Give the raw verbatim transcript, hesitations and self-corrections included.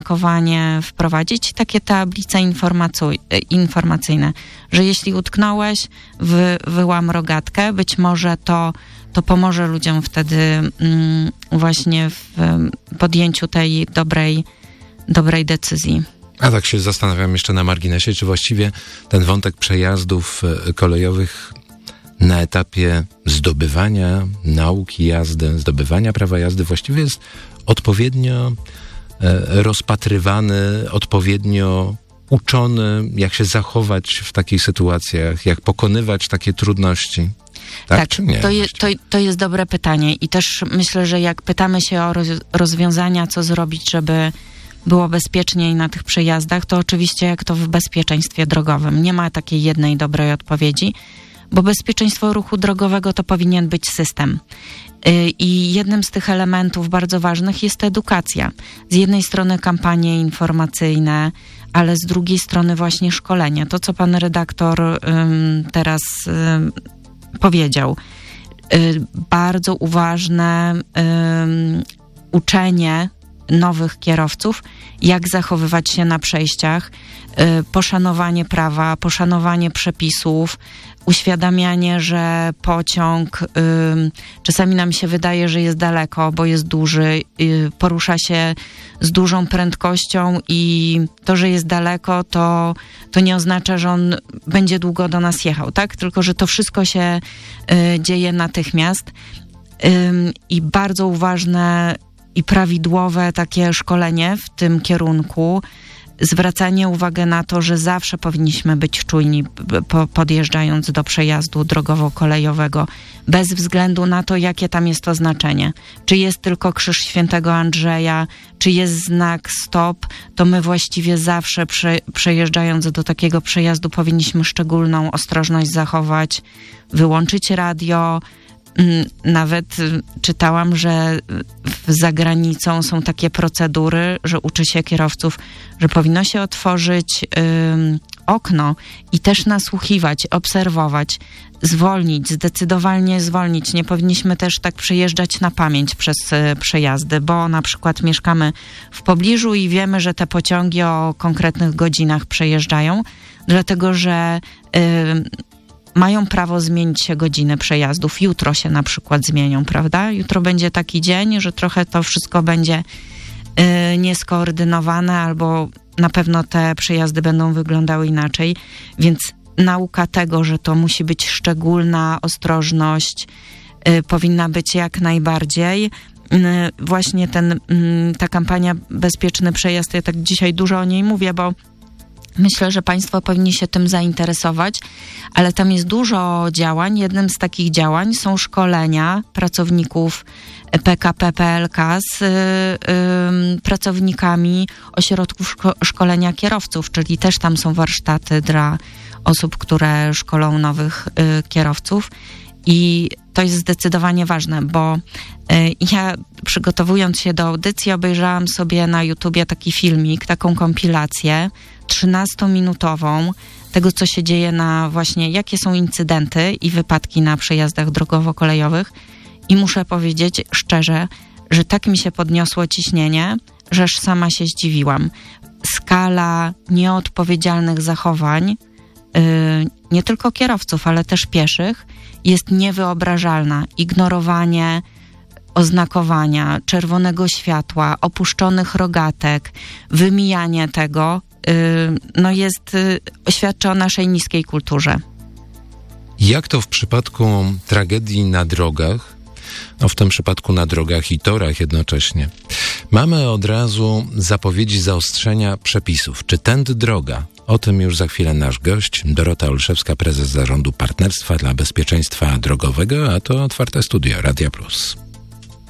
oznakowanie wprowadzić, takie tablice informacu- informacyjne, że jeśli utknąłeś, wy, wyłam rogatkę, być może to, to pomoże ludziom wtedy mm, właśnie w podjęciu tej dobrej, dobrej decyzji. A tak się zastanawiam jeszcze na marginesie, czy właściwie ten wątek przejazdów kolejowych na etapie zdobywania nauki jazdy, zdobywania prawa jazdy właściwie jest odpowiednio e, rozpatrywany, odpowiednio uczony, jak się zachować w takich sytuacjach, jak pokonywać takie trudności. Tak, tak czy nie? To, je, to, to jest dobre pytanie i też myślę, że jak pytamy się o roz, rozwiązania, co zrobić, żeby było bezpieczniej na tych przejazdach, to oczywiście jak to w bezpieczeństwie drogowym. Nie ma takiej jednej dobrej odpowiedzi, bo bezpieczeństwo ruchu drogowego to powinien być system. I jednym z tych elementów bardzo ważnych jest edukacja. Z jednej strony kampanie informacyjne, ale z drugiej strony właśnie szkolenie. To, co pan redaktor um, teraz um, powiedział. Um, bardzo uważne um, uczenie nowych kierowców, jak zachowywać się na przejściach, y, poszanowanie prawa, poszanowanie przepisów, uświadamianie, że pociąg y, czasami nam się wydaje, że jest daleko, bo jest duży, y, porusza się z dużą prędkością i to, że jest daleko, to, to nie oznacza, że on będzie długo do nas jechał, tak? Tylko, że to wszystko się y, dzieje natychmiast y, i bardzo uważne i prawidłowe takie szkolenie w tym kierunku, zwracanie uwagi na to, że zawsze powinniśmy być czujni po, podjeżdżając do przejazdu drogowo-kolejowego, bez względu na to, jakie tam jest oznaczenie. Czy jest tylko krzyż Świętego Andrzeja, czy jest znak stop, to my właściwie zawsze prze, przejeżdżając do takiego przejazdu powinniśmy szczególną ostrożność zachować, wyłączyć radio. Nawet czytałam, że za granicą są takie procedury, że uczy się kierowców, że powinno się otworzyć y, okno i też nasłuchiwać, obserwować, zwolnić, zdecydowanie zwolnić. Nie powinniśmy też tak przejeżdżać na pamięć przez y, przejazdy, bo na przykład mieszkamy w pobliżu i wiemy, że te pociągi o konkretnych godzinach przejeżdżają, dlatego że y, mają prawo zmienić się godziny przejazdów. Jutro się na przykład zmienią, prawda? Jutro będzie taki dzień, że trochę to wszystko będzie y, nieskoordynowane albo na pewno te przejazdy będą wyglądały inaczej. Więc nauka tego, że to musi być szczególna ostrożność, y, powinna być jak najbardziej. Y, właśnie ten, y, ta kampania Bezpieczny Przejazd, ja tak dzisiaj dużo o niej mówię, bo myślę, że państwo powinni się tym zainteresować, ale tam jest dużo działań. Jednym z takich działań są szkolenia pracowników P K P P L K z y, y, pracownikami ośrodków szko- szkolenia kierowców, czyli też tam są warsztaty dla osób, które szkolą nowych y, kierowców. I to jest zdecydowanie ważne, bo y, ja przygotowując się do audycji obejrzałam sobie na YouTubie taki filmik, taką kompilację trzynastominutową tego, co się dzieje na właśnie, jakie są incydenty i wypadki na przejazdach drogowo-kolejowych i muszę powiedzieć szczerze, że tak mi się podniosło ciśnienie, że aż sama się zdziwiłam. Skala nieodpowiedzialnych zachowań yy, nie tylko kierowców, ale też pieszych jest niewyobrażalna. Ignorowanie oznakowania, czerwonego światła, opuszczonych rogatek, wymijanie tego, no jest, świadczy o naszej niskiej kulturze. Jak to w przypadku tragedii na drogach, no w tym przypadku na drogach i torach jednocześnie, mamy od razu zapowiedzi zaostrzenia przepisów. Czy tędy droga? O tym już za chwilę nasz gość, Dorota Olszewska, prezes Zarządu Partnerstwa dla Bezpieczeństwa Drogowego, a to Otwarte Studio Radia Plus.